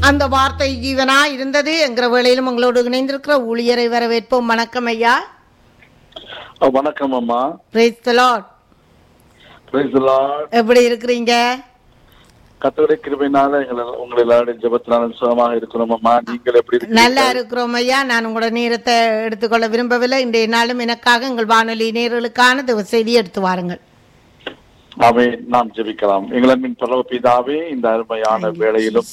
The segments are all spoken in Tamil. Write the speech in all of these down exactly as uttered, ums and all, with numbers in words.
அந்த வார்த்தை ஜீவனா இருந்தது என்கிற வேளையிலும் உங்களோடு இணைந்திருக்கிற ஊழியரை வரவேற்போம். வணக்கம் ஐயா. வணக்கம் அம்மா. Praise the Lord. Praise the Lord. எப்படி இருக்கிறீங்க? கர்த்தருடைய கிருபையினால உங்களை எல்லாரும் ஜெபத்தினால சுகமாக இருக்கிறோம் அம்மா. நீங்கள் எப்படி இருக்கீங்க? நல்லா இருக்கிறோம் ஐயா. நான் உங்களோட நேரத்தை எடுத்துக்கொள்ள விரும்பவில்லை. இன்றைய நாளும் எனக்காக எங்கள் வானொலி நேயர்களுக்கான தேவ செய்தியை எடுத்து வாருங்கள். ஆமென். நாம் ஜெபிக்கலாம். எங்களின் பரலோக பிதாவே, இந்த அருமையான வேளையிலும்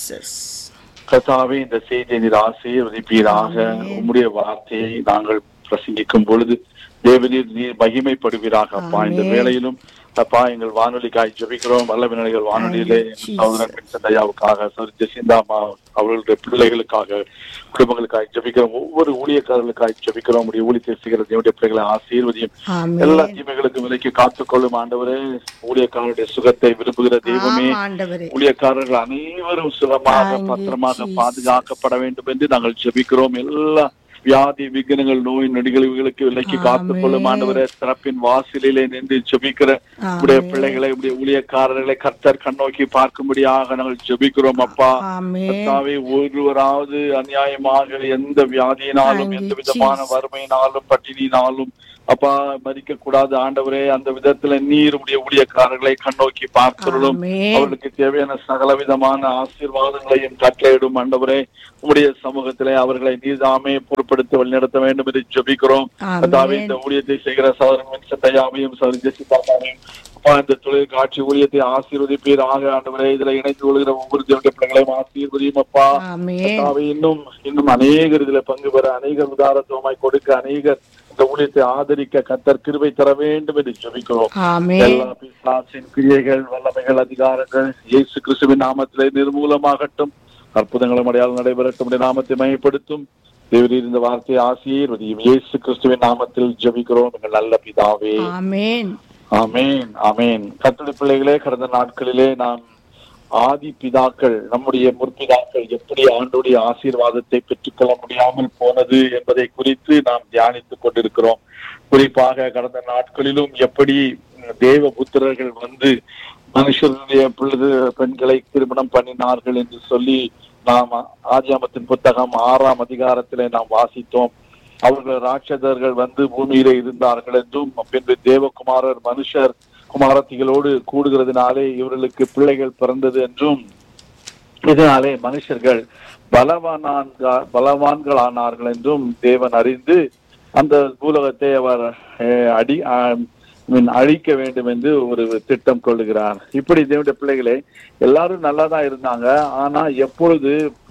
கர்த்தாவே இந்த செய்தியை நீர் ஆசீர்வதிப்பீராக. உம்முடைய வார்த்தையை நாங்கள் பிரசங்கிக்கும் பொழுது தேவனீர் நீர் மகிமைப்படுவீராக அப்பா. இந்த வேளையிலும் அப்பா எங்கள் வானொலிக்காய் ஜெபிக்கிறோம். வல்லவினைகள் வானொலியிலே சகோதரன் ஐயாவுக்காக, ஜெசிந்தாமா அவர்களுடைய பிள்ளைகளுக்காக, குடும்பங்களுக்காக ஜெபிக்கிறோம். ஒவ்வொரு ஊழியக்காரர்களுக்காக ஜெபிக்கிறோம். உடைய ஊழியத்தை செய்கிற தேவனுடைய பிள்ளைகளை ஆசீர்வதியும். எல்லா தீமைகளுக்கும் விலைக்கு காத்துக்கொள்ளும் ஆண்டவரே. ஊழியக்காரருடைய சுகத்தை விரும்புகிற தெய்வமே, ஊழியக்காரர்கள் அனைவரும் சுகமாக பத்திரமாக பாதுகாக்கப்பட வேண்டும் என்று நாங்கள் ஜெபிக்கிறோம். எல்லா வியாதி விக்னங்கள் நோய் நொடிகளுக்கு விலைக்கு காத்துக் கொள்ளும் ஆண்டவரே. திறப்பின் வாசலிலே நின்று ஜெபிக்கிற உடைய பிள்ளைகளை, உடைய ஊழியக்காரர்களை கர்த்தர் கண்ணோக்கி பார்க்கும்படியாக நாங்கள் ஜெபிக்கிறோம் அப்பா. கர்த்தாவே, ஒருவராவது அநியாயமாக எந்த வியாதியினாலும் எந்த விதமான வறுமையினாலும் பட்டினியினாலும் அப்பா மதிக்க கூடாது ஆண்டவரே. அந்த விதத்துல நீர் உடைய ஊழியக்காரர்களை கண்ணோக்கி பார்க்கிறோம். அவர்களுக்கு தேவையான சகல விதமான ஆசீர்வாதங்களையும் கட்டளையிடும் ஆண்டவரே. உடைய சமூகத்திலே அவர்களை நீதாமே பொறுப்படுத்தி வழிநடத்த வேண்டும் என்று ஜெபிக்கிறோம். அதாவது இந்த ஊழியத்தை செய்கிற சகோதரன் சத்தையாவையும் சகோதரி ஜெசிதாவையும் அப்பா இந்த தொழில் காட்சி ஊழியத்தை ஆசீர்வதிப்பீராக ஆண்டவரே. இதுல இணைந்து கொள்கிற ஒவ்வொரு தேவனுடைய பிள்ளைகளையும் ஆசீர்வதியும் அப்பா. இன்னும் இன்னும் அநேகர் இதுல பங்கு பெற, அநேகர் உதாரணத்துவமாய் கொடுக்க, அநேகர் இந்த ஊழியத்தை ஆதரிக்க கர்த்தர் கிருபை தர வேண்டும் என்று ஜெபிக்கிறோம். எல்லா பிசாசின் கிரியைகள், வல்லமைகள், அதிகாரங்கள் இயேசு கிறிஸ்துவின் நாமத்திலே நிர்மூலமாகட்டும். அற்புதங்களும் அடையாளம் நடைபெறட்டும். நாமத்தை மையப்படுத்தும் தேவரீர் இந்த வார்த்தையை ஆசீர்வதியும். இயேசு கிறிஸ்துவின் நாமத்தில் ஜெபிக்கிறோம் எங்கள் நல்ல பிதாவே. ஆமென், ஆமென், ஆமென். கர்த்தருடைய பிள்ளைகளே, கடந்த நாட்களிலே நாம் ஆதி பிதாக்கள், நம்முடைய முற்பிதாக்கள் எப்படி ஆண்டுடைய ஆசீர்வாதத்தை பெற்றுக்கொள்ள முடியாமல் போனது என்பதை குறித்து நாம் தியானித்துக் கொண்டிருக்கிறோம். குறிப்பாக கடந்த நாட்களிலும் எப்படி தேவ புத்திரர்கள் வந்து மனுஷருடைய பிள்ளை பெண்களை திருமணம் பண்ணினார்கள் என்று சொல்லி நாம் ஆதியாகமத்தின் புத்தகம் ஆறாம் அதிகாரத்திலே நாம் வாசித்தோம். அவர்கள் ராட்சதர்கள் வந்து பூமியிலே இருந்தார்கள் என்றும், பின்பு தேவகுமாரர் மனுஷர் குமாரத்திகளோடு கூடுகிறதுனாலே இவர்களுக்கு பிள்ளைகள் பிறந்தது என்றும், இதனாலே மனுஷர்கள் பலவான் பலவான்கள் ஆனார்கள் என்றும் தேவன் அறிந்து அந்த பூலகத்தை அவர் அடி அழிக்க வேண்டும் என்று ஒரு திட்டம் கொள்ளுகிறார். இப்படி தேவனுடைய பிள்ளைகளே எல்லாரும் நல்லாதான் இருந்தாங்க. ஆனா எப்பொழுது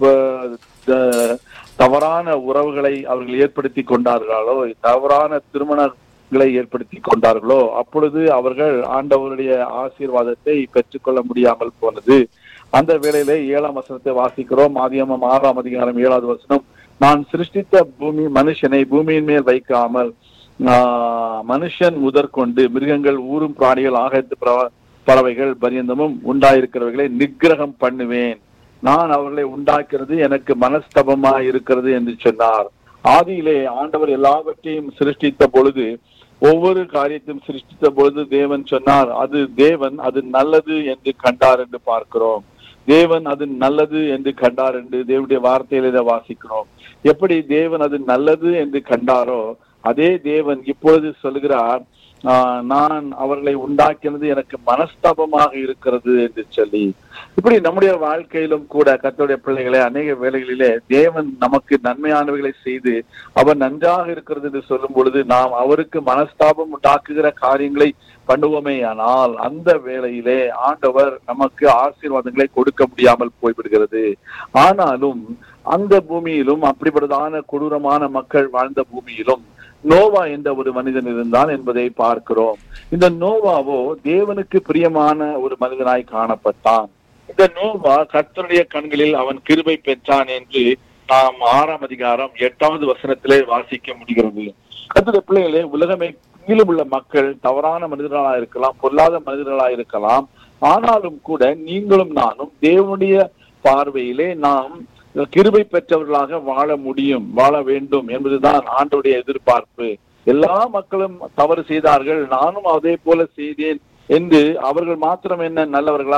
தவறான உறவுகளை அவர்கள் ஏற்படுத்தி கொண்டார்களோ, தவறான திருமண ஏற்படுத்தி கொண்டார்களோ, அப்பொழுது அவர்கள் ஆண்டவருடைய ஆசீர்வாதத்தை பெற்றுக்கொள்ள முடியாமல் போனது. அந்த வேளையிலே ஏழாம் வசனத்தை வாசிக்கிறோம். ஆதியாகமம் ஆறாம் அதிகாரம் ஏழாவது வசனம், நான் சிருஷ்டித்த பூமி மனுஷனை பூமியின் மேல் வைக்காமல் ஆஹ் மனுஷன் முதற்கொண்டு மிருகங்கள், ஊரும் பிராணிகள், ஆகாயத்து பறவைகள் பரியந்தமும் உண்டாயிருக்கிறவர்களை நிக்கிரகம் பண்ணுவேன். நான் அவர்களை உண்டாக்குறது எனக்கு மனஸ்தபமா இருக்கிறது என்று சொன்னார். ஆதியிலே ஆண்டவர் எல்லாவற்றையும் சிருஷ்டித்த பொழுது, ஒவ்வொரு காரியத்தையும் சிருஷ்டித்த பொழுது தேவன் சொன்னார், அது தேவன் அது நல்லது என்று கண்டார் என்று பார்க்கிறோம். தேவன் அது நல்லது என்று கண்டார் என்று தேவனுடைய வார்த்தையில வாசிக்கிறோம். எப்படி தேவன் அது நல்லது என்று கண்டாரோ, அதே தேவன் இப்பொழுது சொல்கிறார், ஆஹ் நான் அவர்களை உண்டாக்கினது எனக்கு மனஸ்தாபமாக இருக்கிறது என்று சொல்லி. இப்படி நம்முடைய வாழ்க்கையிலும் கூட கர்த்தருடைய பிள்ளைகளை அநேக வேளைகளிலே தேவன் நமக்கு நன்மையானவைகளை செய்து அவர் நன்றாக இருக்கிறது என்று சொல்லும் பொழுது நாம் அவருக்கு மனஸ்தாபம் உண்டாக்குகிற காரியங்களை பண்ணுவோமே, ஆனால் அந்த வேளையிலே ஆண்டவர் நமக்கு ஆசீர்வாதங்களை கொடுக்க முடியாமல் போய்விடுகிறது. ஆனாலும் அந்த பூமியிலும் அப்படிப்பட்டதான கொடூரமான மக்கள் வாழ்ந்த பூமியிலும் நோவா என்ற ஒரு மனிதன் இருந்தான் என்பதை பார்க்கிறோம். இந்த நோவாவோ தேவனுக்கு பிரியமான ஒரு மனிதனாய் காணப்பட்டான். இந்த நோவா கர்த்தருடைய கண்களில் அவன் கிருபை பெற்றான் என்று நாம் ஆறாம் அதிகாரம் எட்டாவது வசனத்திலே வாசிக்க முடிகிறது. கர்த்தருடைய பிள்ளைகளே, உலகமே கீழும் உள்ள மக்கள் தவறான மனிதர்களாக இருக்கலாம், பொல்லாத மனிதர்களாக இருக்கலாம். ஆனாலும் கூட நீங்களும் நானும் தேவனுடைய பார்வையிலே நாம் கிருபை பெற்றவர்களாக வாழ முடியும், வாழ வேண்டும் என்பதுதான் ஆண்டவருடைய எதிர்பார்ப்பு. எல்லா மக்களும் தவறு செய்தார்கள், நானும் அதே போல செய்தேன் என்று அவர்கள் மாத்திரம் என்ன நல்லவர்களா,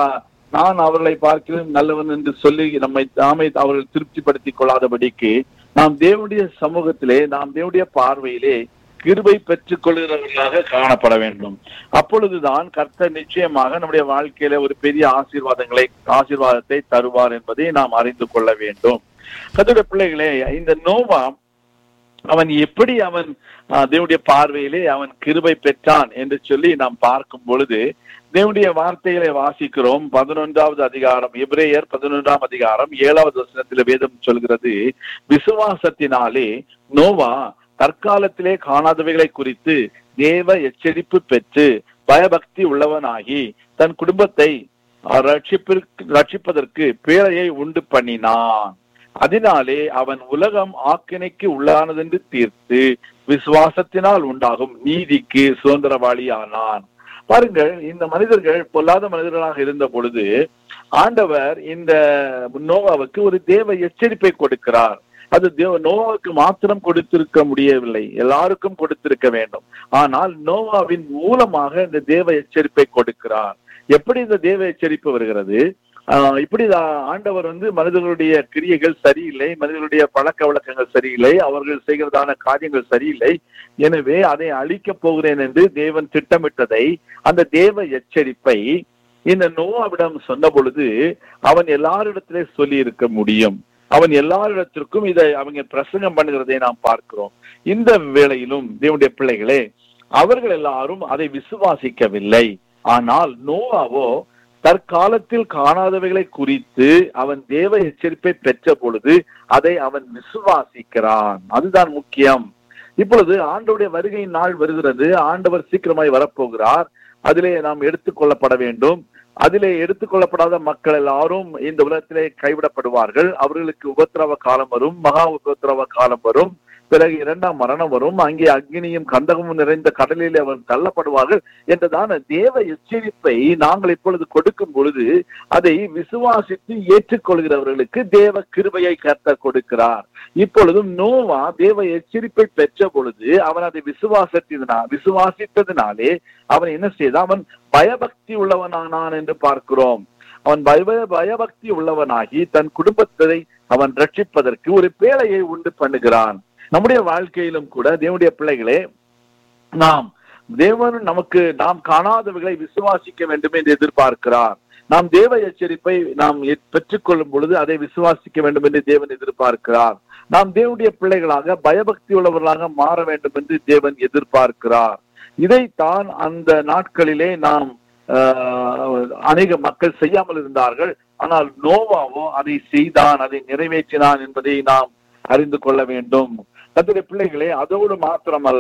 நான் அவர்களை பார்க்கிறேன் நல்லவன் என்று சொல்லி நம்மை நாமே அவர்கள் திருப்திப்படுத்திக் கொள்ளாதபடிக்கு நாம் தேவனுடைய சமூகத்திலே, நாம் தேவனுடைய பார்வையிலே கிருபை பெற்றுக் கொள்கிறவர்களாக காணப்பட வேண்டும். அப்பொழுதுதான் கர்த்தர் நிச்சயமாக நம்முடைய வாழ்க்கையில ஒரு பெரிய ஆசீர்வாதங்களை ஆசீர்வாதத்தை தருவார் என்பதை நாம் அறிந்து கொள்ள வேண்டும். கர்த்தருடைய பிள்ளைகளே, இந்த நோவா அவன் எப்படி அவன் தேவனுடைய பார்வையிலே அவன் கிருபை பெற்றான் என்று சொல்லி நாம் பார்க்கும் பொழுது தேவனுடைய வார்த்தைகளை வாசிக்கிறோம். பதினொன்றாவது அதிகாரம், எபிரேயர் பதினொன்றாம் அதிகாரம் ஏழாவது வசனத்தில் வேதம் சொல்கிறது, விசுவாசத்தினாலே நோவா தற்காலத்திலே காணாதவைகளை குறித்து தேவ எச்சரிப்பு பெற்று பயபக்தி உள்ளவனாகி தன் குடும்பத்தை ரட்சிப்பதற்கு பேழையை உண்டு பண்ணினான். அதனாலே அவன் உலகம் ஆக்கினைக்கு உள்ளானதென்று தீர்த்து விசுவாசத்தினால் உண்டாகும் நீதிக்கு சுதந்திரவாளி ஆனான். பாருங்கள், இந்த மனிதர்கள் பொல்லாத மனிதர்களாக இருந்த பொழுது ஆண்டவர் இந்த நோவாவுக்கு ஒரு தேவ எச்சரிப்பை கொடுக்கிறார். அது தேவ நோவாவுக்கு மாத்திரம் கொடுத்திருக்க முடியவில்லை, எல்லாருக்கும் கொடுத்திருக்க வேண்டும். ஆனால் நோவாவின் மூலமாக இந்த தேவ எச்சரிப்பை கொடுக்கிறார். எப்படி இந்த தேவ எச்சரிப்பு வருகிறது? ஆஹ் இப்படி ஆண்டவர் வந்து மனிதர்களுடைய கிரியைகள் சரியில்லை, மனிதர்களுடைய பழக்க வழக்கங்கள் சரியில்லை, அவர்கள் செய்கிறதான காரியங்கள் சரியில்லை, எனவே அதை அழிக்கப் போகிறேன் என்று தேவன் திட்டமிட்டதை, அந்த தேவ எச்சரிப்பை இந்த நோவாவிடம் சொன்ன பொழுது அவன் எல்லாரிடத்திலே சொல்லி இருக்க முடியும். அவன் எல்லாரிடத்திற்கும் இதை அவங்க பிரசங்கம் பண்ணுகிறதை நாம் பார்க்கிறோம். இந்த வேளையிலும் தேவனுடைய பிள்ளைகளே, அவர்கள் எல்லாரும் அதை விசுவாசிக்கவில்லை. ஆனால் நோவாவோ தற்காலத்தில் காணாதவைகளை குறித்து அவன் தேவ எச்சரிப்பை பெற்ற பொழுது அதை அவன் விசுவாசிக்கிறான். அதுதான் முக்கியம். இப்பொழுது ஆண்டவருடைய வருகையின் நாள் வருகிறது. ஆண்டவர் சீக்கிரமாய் வரப்போகிறார். அதிலே நாம் எடுத்துக்கொள்ளப்பட வேண்டும். அதிலே எடுத்துக்கொள்ளப்படாத மக்கள் எல்லாரும் இந்த உலகத்திலே கைவிடப்படுவார்கள். அவர்களுக்கு உபத்திரவ காலம் வரும், மகா உபத்திரவ காலம் வரும், பிறகு இரண்டாம் மரணம் வரும், அங்கே அக்னியும் கந்தகமும் நிறைந்த கடலிலே அவர் தள்ளப்படுவார்கள் என்றதான தேவ எச்சரிப்பை நாங்கள் இப்பொழுது கொடுக்கும் பொழுது அதை விசுவாசித்து ஏற்றுக்கொள்கிறவர்களுக்கு தேவ கிருபையை கர்த்தர் கொடுக்கிறார். இப்பொழுதும் நோவா தேவ எச்சரிப்பை பெற்ற பொழுது அவன் அதை விசுவாசத்தினா விசுவாசித்ததினாலே அவன் என்ன செய்தான்? அவன் பயபக்தி உள்ளவனானான் என்று பார்க்கிறோம். அவன் பய பயபக்தி உள்ளவனாகி தன் குடும்பத்தை அவன் ரட்சிப்பதற்கு ஒரு பேழையை உண்டு பண்ணுகிறான். நம்முடைய வாழ்க்கையிலும் கூட தேவனுடைய பிள்ளைகளே, நாம் தேவன் நமக்கு நாம் காணாதவைகளை விசுவாசிக்க வேண்டும் என்று எதிர்பார்க்கிறார். நாம் தேவ எச்சரிப்பை நாம் பெற்றுக்கொள்ளும் பொழுது அதை விசுவாசிக்க வேண்டும் என்று தேவன் எதிர்பார்க்கிறார். நாம் தேவனுடைய பிள்ளைகளாக பயபக்தி உள்ளவர்களாக மாற வேண்டும் என்று தேவன் எதிர்பார்க்கிறார். இதைத்தான் அந்த நாட்களிலே நாம் அநேக மக்கள் செய்யாமல் இருந்தார்கள். ஆனால் நோவாவோ அதை செய்தான், அதை நிறைவேற்றினான் என்பதை நாம் அறிந்து கொள்ள வேண்டும். கர்த்தருடைய பிள்ளைகளே, அதோடு மாத்திரமல்ல,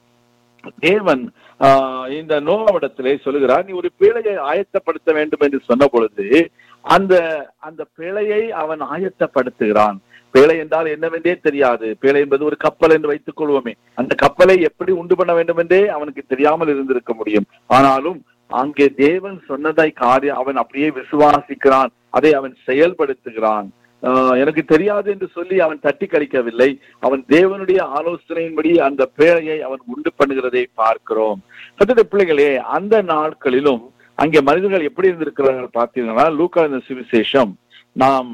தேவன் ஆஹ் இந்த நோவாவிடத்திலே சொல்லுகிறார், நீ ஒரு பேழையை ஆயத்தப்படுத்த வேண்டும் என்று சொன்ன பொழுது அந்த அந்த பேழையை அவன் ஆயத்தப்படுத்துகிறான். பேழை என்றால் என்னவென்றே தெரியாது. பேழை என்பது ஒரு கப்பல் என்று வைத்துக் கொள்வோமே. அந்த கப்பலை எப்படி உண்டு பண்ண வேண்டும் என்றே அவனுக்கு தெரியாமல் இருந்திருக்க முடியும். ஆனாலும் அங்கே தேவன் சொன்னதை காரியம் அவன் அப்படியே விசுவாசிக்கிறான், அதை அவன் செயல்படுத்துகிறான். ஆஹ் எனக்கு தெரியாது என்று சொல்லி அவன் தட்டி கழிக்கவில்லை. அவன் தேவனுடைய ஆலோசனையின்படி அந்த பேழையை அவன் உண்டு பண்ணுகிறதை பார்க்கிறோம். கர்த்தருடைய பிள்ளைகளே, அந்த நாட்களிலும் அங்கே மனிதர்கள் எப்படி இருந்திருக்கிறார்கள் பார்த்தீங்கன்னா, லூக்கா சுவிசேஷம் நாம்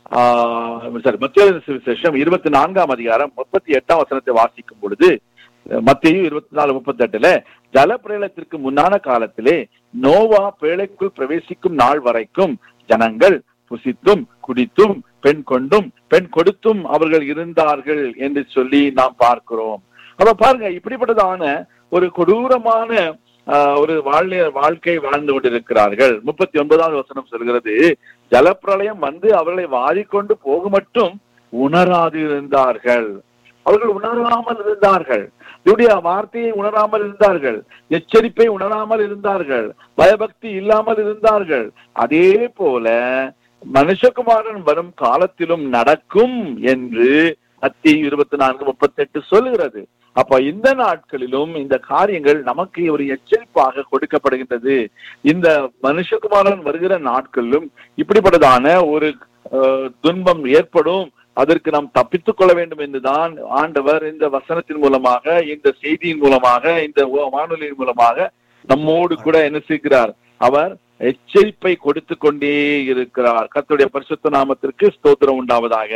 ஆஹ் சாரி மத்தேயு சுவிசேஷம் இருபத்தி நான்காம் அதிகாரம் முப்பத்தி எட்டாம் வசனத்தை வாசிக்கும் பொழுது, மத்தேயு இருபத்தி நாலு முப்பத்தி எட்டுல ஜல பிரளயத்திற்கு முன்னான காலத்திலே நோவா பேழைக்குள் பிரவேசிக்கும் நாள் வரைக்கும் ஜனங்கள் புசித்தும் குடித்தும் பெண் கொண்டும் பெண் கொடுத்தும் அவர்கள் இருந்தார்கள் என்று சொல்லி நாம் பார்க்கிறோம். அப்ப பாருங்க, இப்படிப்பட்டதான ஒரு கொடூரமான ஆஹ் ஒரு வாழ் வாழ்க்கை வாழ்ந்து கொண்டிருக்கிறார்கள். முப்பத்தி ஒன்பதாவது வசனம் சொல்கிறது, ஜலப்பிரளயம் வந்து அவர்களை வாரிக்கொண்டு போக மட்டும் உணராது இருந்தார்கள். அவர்கள் உணராமல் இருந்தார்கள், இவருடைய வார்த்தையை உணராமல் இருந்தார்கள், எச்சரிப்பை உணராமல் இருந்தார்கள், பயபக்தி இல்லாமல் இருந்தார்கள். அதே போல மனுஷகுமாரன் வரும் காலத்திலும் நடக்கும் என்று மத்தேயு இருபத்தி நான்கு முப்பத்தி எட்டு சொல்லுகிறது. அப்ப இந்த நாட்களிலும் இந்த காரியங்கள் நமக்கு ஒரு எச்சரிப்பாக கொடுக்கப்படுகின்றது. இந்த மனுஷகுமாரன் வருகிற நாட்களிலும் இப்படிப்பட்டதான ஒரு துன்பம் ஏற்படும், அதற்கு நாம் தப்பித்துக் கொள்ள வேண்டும் என்றுதான் ஆண்டவர் இந்த வசனத்தின் மூலமாக, இந்த செய்தியின் மூலமாக, இந்த வானொலியின் மூலமாக நம்மோடு கூட என்ன செய்கிறார்? அவர் எச்சரிப்பை கொடுத்து கொண்டே இருக்கிறார். கர்த்தருடைய பரிசுத்த நாமத்திற்கு ஸ்தோத்திரம் உண்டாவதாக.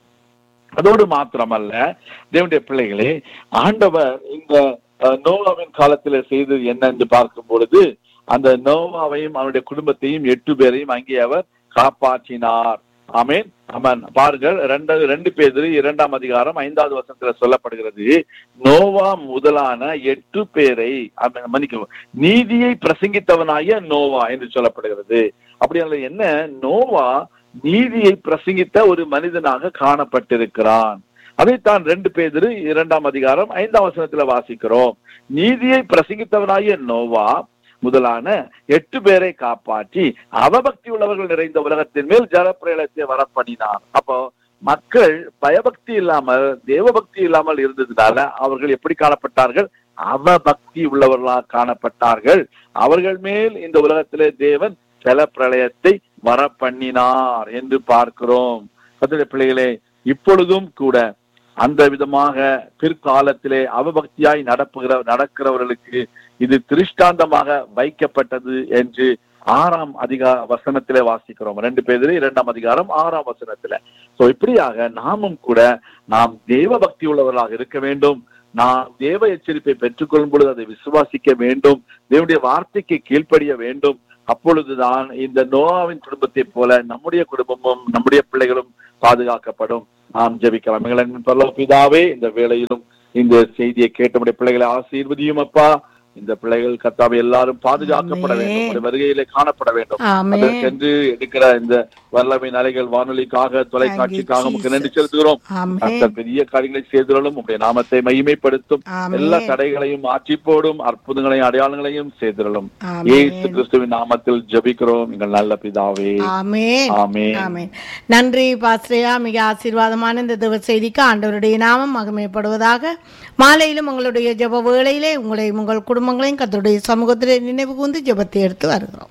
அதோடு மாத்திரமல்ல, தேவனுடைய பிள்ளைகளே, ஆண்டவர் இந்த நோவாவின் காலத்துல செய்தது என்ன என்று பார்க்கும் பொழுது, அந்த நோவாவையும் அவனுடைய குடும்பத்தையும் எட்டு பேரையும் அங்கே அவர் காப்பாற்றினார். ஆமென். ஆமென். பாருங்கள், ரெண்டு ரெண்டு பேர் இரண்டாம் அதிகாரம் ஐந்தாவது வசனத்துல சொல்லப்படுகிறது, நோவா முதலான எட்டு பேரை மன்னிக்கவும் நீதியை பிரசங்கித்தவனாய நோவா என்று சொல்லப்படுகிறது. அப்படி என்ன, நோவா நீதியை பிரசங்கித்த ஒரு மனிதனாக காணப்பட்டிருக்கிறான். அதைத்தான் ரெண்டு பேர் இரண்டாம் அதிகாரம் ஐந்தாம் வசனத்துல வாசிக்கிறோம். நீதியை பிரசங்கித்தவனாய நோவா முதலான எட்டு பேரை காப்பாற்றி அவபக்தி உள்ளவர்கள் நிறைந்த உலகத்தின் மேல் ஜலப்பிரளயத்தை வரப்பண்ணினார். அப்போ மக்கள் பயபக்தி இல்லாமல் தேவபக்தி இல்லாமல் இருந்ததுனால அவர்கள் எப்படி காணப்பட்டார்கள்? அவபக்தி உள்ளவர்களாக காணப்பட்டார்கள். அவர்கள் மேல் இந்த உலகத்திலே தேவன் ஜலப்பிரளயத்தை வரப்பண்ணினார் என்று பார்க்கிறோம். கர்த்தருடைய பிள்ளைகளே, இப்பொழுதும் கூட அந்த விதமாக பிற்காலத்திலே அவபக்தியாய் நடப்புகிற நடக்கிறவர்களுக்கு இது திருஷ்டாந்தமாக வைக்கப்பட்டது என்று ஆறாம் அதிகார வசனத்திலே வாசிக்கிறோம். ரெண்டு பேர் இரண்டாம் அதிகாரம் ஆறாம் வசனத்துல. சோ இப்படியாக நாமும் கூட நாம் தேவ பக்தி உள்ளவர்களாக இருக்க வேண்டும். நாம் தேவ எச்சரிப்பை பெற்றுக்கொள்ளும் பொழுது அதை விசுவாசிக்க வேண்டும். தேவனுடைய வார்த்தைக்கு கீழ்ப்படிய வேண்டும். அப்பொழுதுதான் இந்த நோவாவின் குடும்பத்தை போல நம்முடைய குடும்பமும் நம்முடைய பிள்ளைகளும் பாதுகாக்கப்படும். நாம் ஜெபிக்கலாம். எங்களின் பரலோக பிதாவே, இந்த வேளையிலும் இந்த செய்தியை கேட்ட பிள்ளைகளை ஆசீர்வதியும் அப்பா. இந்த பிள்ளைகள் கர்த்தாவே எல்லாரும் பாதுகாக்கப்பட வேண்டும், வருகையிலே காணப்பட வேண்டும். அதற்கென்று எடுக்கிற இந்த வல்லமை அலைகள் வானொலிக்காக தொலைக்காட்சிக்காக நமக்கு நன்றி செலுத்துகிறோம். கர்த்தர் பெரிய காரியங்களை செய்துள்ளோம். உங்களுடைய நாமத்தை மகிமைப்படுத்தும். எல்லா தடைகளையும் மாற்றி போடும், அற்புதங்களையும் அடையாளங்களையும் செய்துள்ளோம். இயேசு கிறிஸ்துவின் நாமத்தில் ஜெபிக்கிறோம் எங்கள் நல்ல பிதாவே. ஆமென். ஆமென். நன்றி பாஸ்டரையா, மிக ஆசீர்வாதமான இந்த தேவ செய்திக்கு ஆண்டவருடைய நாமம் மகிமைப்படுவதாக. மாலையிலும் உங்களுடைய ஜெப வேளையிலே உங்களை உங்கள் குடும்பங்களையும் கர்த்தருடைய சமூகத்திலே நினைவு கூர்ந்து ஜெபத்தை எடுத்து வருகிறோம்.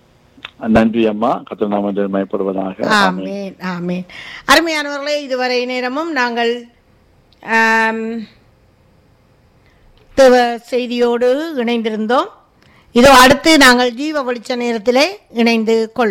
நன்றி அம்மா. கர்த்தர் நாமம் மகிமைப்படுவதாக. ஆமென். ஆமென். அருமையானவர்களே, இதுவரை நேரமும் நாங்கள் தேவ செய்தியோடு இணைந்திருந்தோம். இதோ அடுத்து நாங்கள் ஜீவ வெளிச்ச நேரத்திலே இணைந்து கொள்வோம்.